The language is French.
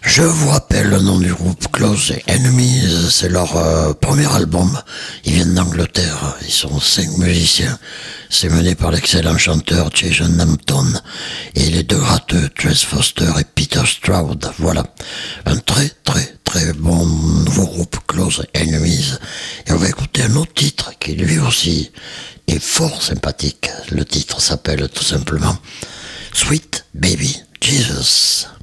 Je vous rappelle le nom du groupe Close Enemies, c'est leur premier album. Ils viennent d'Angleterre, ils sont 5 musiciens. C'est mené par l'excellent chanteur Jason Hampton et les deux gratteux Tress Foster et Peter Stroud. Voilà, un très bon nouveau groupe Close Enemies. Et on va écouter un autre titre qui lui aussi est fort sympathique. Le titre s'appelle tout simplement Sweet Baby Jesus.